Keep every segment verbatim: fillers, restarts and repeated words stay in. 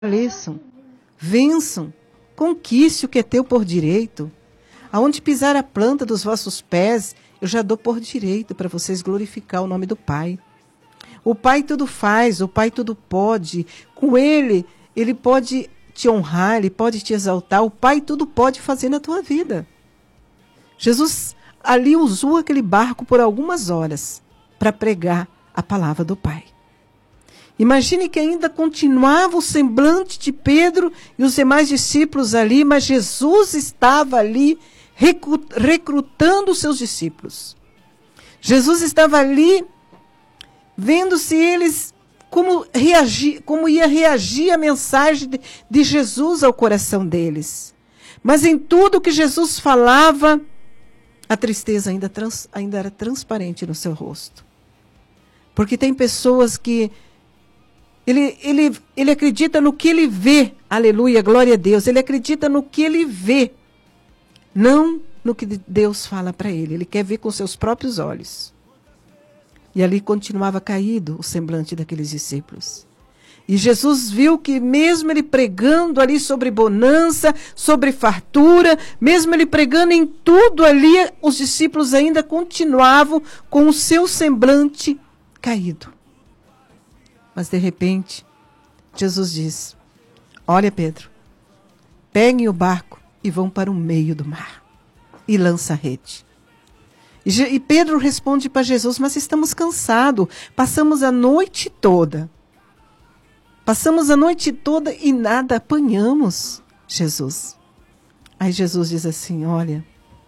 fortaleçam, vençam, conquiste o que é teu por direito. Aonde pisar a planta dos vossos pés, eu já dou por direito para vocês glorificar o nome do Pai. O Pai tudo faz, o Pai tudo pode. Com Ele, Ele pode te honrar, Ele pode te exaltar. O Pai tudo pode fazer na tua vida. Jesus ali usou aquele barco por algumas horas para pregar a palavra do Pai. Imagine que ainda continuava o semblante de Pedro e os demais discípulos ali, mas Jesus estava ali recrutando os seus discípulos. Jesus estava ali vendo se eles, como, reagir, como ia reagir a mensagem de, de Jesus ao coração deles. Mas em tudo que Jesus falava, a tristeza ainda, trans, ainda era transparente no seu rosto. Porque tem pessoas que Ele, ele, ele acredita no que ele vê, aleluia, glória a Deus. Ele acredita no que ele vê, não no que Deus fala para ele. Ele quer ver com seus próprios olhos. E ali continuava caído o semblante daqueles discípulos. E Jesus viu que mesmo ele pregando ali sobre bonança, sobre fartura, mesmo ele pregando em tudo ali, os discípulos ainda continuavam com o seu semblante caído. Mas de repente, Jesus diz, olha Pedro, peguem o barco e vão para o meio do mar e lança a rede. E, e Pedro responde para Jesus, mas estamos cansados, passamos a noite toda. Passamos a noite toda e nada apanhamos, Jesus. Aí Jesus diz assim, olha,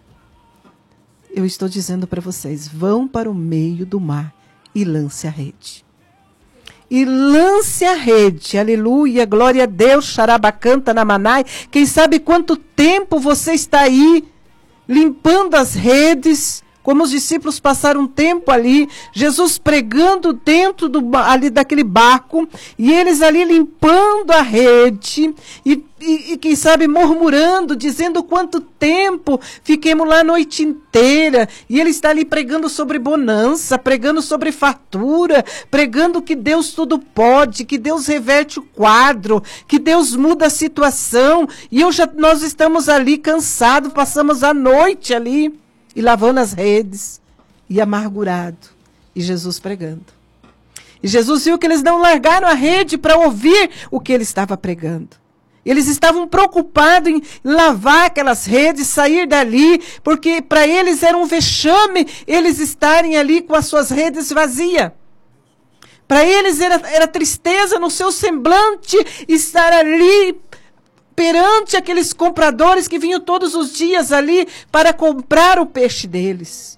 eu estou dizendo para vocês, vão para o meio do mar e lance a rede. E lance a rede, aleluia, glória a Deus, xarabacanta na manai. Quem sabe quanto tempo você está aí limpando as redes, como os discípulos passaram um tempo ali, Jesus pregando dentro do, ali daquele barco, e eles ali limpando a rede, e, e, e quem sabe murmurando, dizendo quanto tempo fiquemos lá a noite inteira, e ele está ali pregando sobre bonança, pregando sobre fartura, pregando que Deus tudo pode, que Deus reverte o quadro, que Deus muda a situação, e eu já, nós estamos ali cansados, passamos a noite ali, e lavando as redes, e amargurado, e Jesus pregando. E Jesus viu que eles não largaram a rede para ouvir o que ele estava pregando. Eles estavam preocupados em lavar aquelas redes, sair dali, porque para eles era um vexame eles estarem ali com as suas redes vazias. Para eles era, era tristeza no seu semblante estar ali perante aqueles compradores que vinham todos os dias ali para comprar o peixe deles.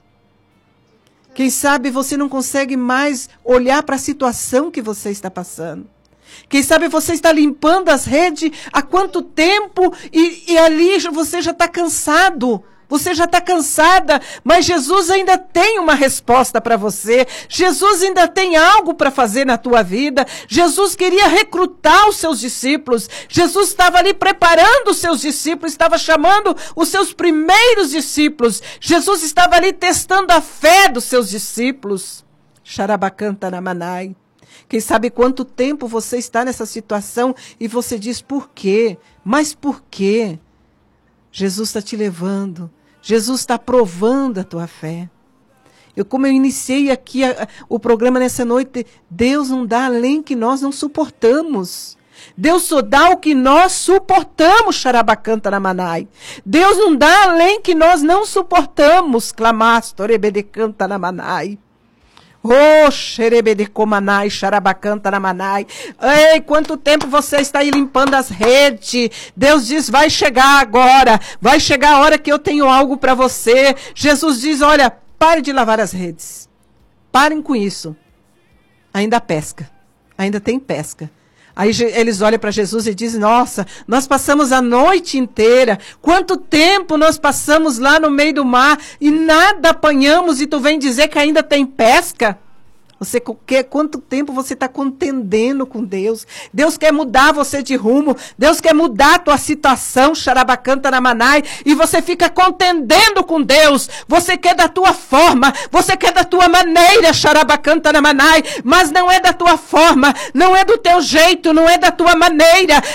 Quem sabe você não consegue mais olhar para a situação que você está passando. Quem sabe você está limpando as redes há quanto tempo e, e ali você já está cansado. Você já está cansada, mas Jesus ainda tem uma resposta para você. Jesus ainda tem algo para fazer na tua vida. Jesus queria recrutar os seus discípulos. Jesus estava ali preparando os seus discípulos, estava chamando os seus primeiros discípulos. Jesus estava ali testando a fé dos seus discípulos. Xarabacanta na manai. Quem sabe quanto tempo você está nessa situação e você diz por quê? Mas por quê? Jesus está te levando. Jesus está provando a tua fé. Eu, como eu iniciei aqui a, o programa nessa noite, Deus não dá além que nós não suportamos. Deus só dá o que nós suportamos, xarabacanta na manai. Deus não dá além que nós não suportamos, clamastor, ebedecanta na manai. Oh, xerebedecomanai, xarabacanta na manai. Ei, quanto tempo você está aí limpando as redes? Deus diz, vai chegar agora. Vai chegar a hora que eu tenho algo para você. Jesus diz, olha, pare de lavar as redes. Parem com isso. Ainda pesca. Ainda tem pesca. Aí eles olham para Jesus e dizem, nossa, nós passamos a noite inteira. Quanto tempo nós passamos lá no meio do mar e nada apanhamos e tu vem dizer que ainda tem pesca? Você quer, quanto tempo você está contendendo com Deus? Deus quer mudar você de rumo. Deus quer mudar a tua situação, xarabacanta na manai, e você fica contendendo com Deus. Você quer da tua forma, você quer da tua maneira, xarabacanta na manai, mas não é da tua forma, não é do teu jeito, não é da tua maneira.